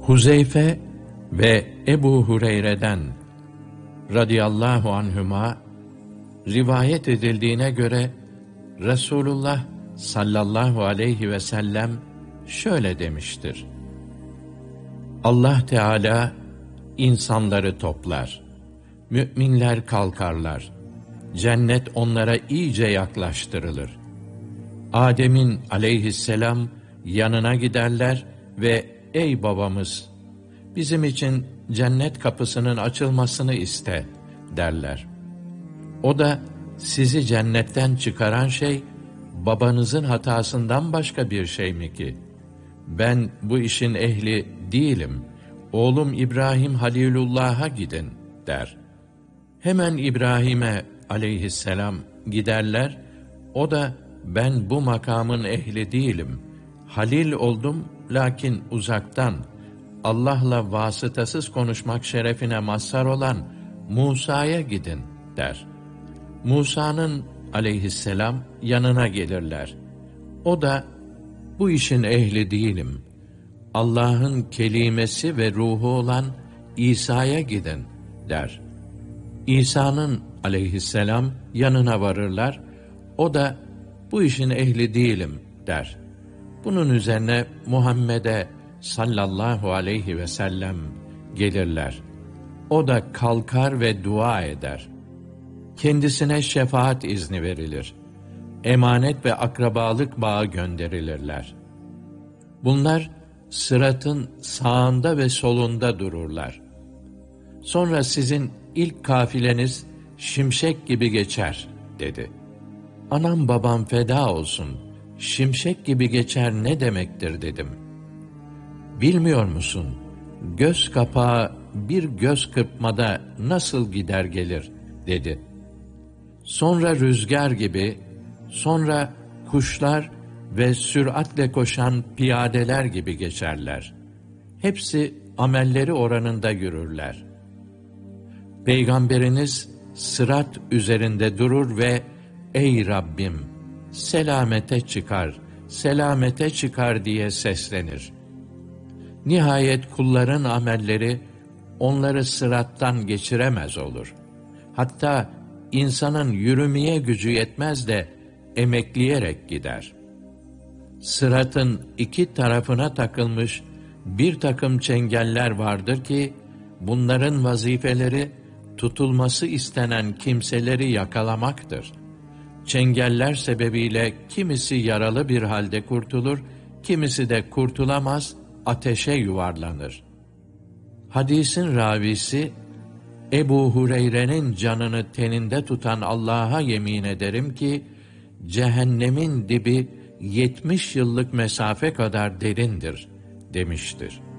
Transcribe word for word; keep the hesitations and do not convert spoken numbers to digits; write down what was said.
Huzeyfe ve Ebu Hureyre'den radıyallahu anhüma rivayet edildiğine göre Resulullah sallallahu aleyhi ve sellem şöyle demiştir: Allah Teala insanları toplar, müminler kalkarlar, cennet onlara iyice yaklaştırılır. Adem'in aleyhisselam yanına giderler ve ey babamız, bizim için cennet kapısının açılmasını iste derler. O da sizi cennetten çıkaran şey babanızın hatasından başka bir şey mi ki? Ben bu işin ehli değilim. Oğlum İbrahim Halilullah'a gidin der. Hemen İbrahim'e aleyhisselam giderler. O da ben bu makamın ehli değilim. Halil oldum lakin uzaktan. Allah'la vasıtasız konuşmak şerefine mazhar olan Musa'ya gidin der. Musa'nın aleyhisselam yanına gelirler. O da bu işin ehli değilim. Allah'ın kelimesi ve ruhu olan İsa'ya gidin der. İsa'nın aleyhisselam yanına varırlar. O da bu işin ehli değilim der. Bunun üzerine Muhammed'e sallallahu aleyhi ve sellem gelirler. O da kalkar ve dua eder. Kendisine şefaat izni verilir. Emanet ve akrabalık bağı gönderilirler. Bunlar sıratın sağında ve solunda dururlar. Sonra sizin ilk kafileniz şimşek gibi geçer dedi. Anam babam feda olsun, şimşek gibi geçer ne demektir dedim. Bilmiyor musun, göz kapağı bir göz kırpmada nasıl gider gelir dedi. Sonra rüzgar gibi, sonra kuşlar ve süratle koşan piyadeler gibi geçerler. Hepsi amelleri oranında yürürler. Peygamberiniz sırat üzerinde durur ve ey Rabbim selamete çıkar, selamete çıkar diye seslenir. Nihayet kulların amelleri onları sırattan geçiremez olur. Hatta insanın yürümeye gücü yetmez de emekleyerek gider. Sıratın iki tarafına takılmış bir takım çengeller vardır ki, bunların vazifeleri tutulması istenen kimseleri yakalamaktır. Çengeller sebebiyle kimisi yaralı bir halde kurtulur, kimisi de kurtulamaz, ateşe yuvarlanır. Hadisin ravisi, Ebu Hureyre'nin canını teninde tutan Allah'a yemin ederim ki, cehennemin dibi yetmiş yıllık mesafe kadar derindir demiştir.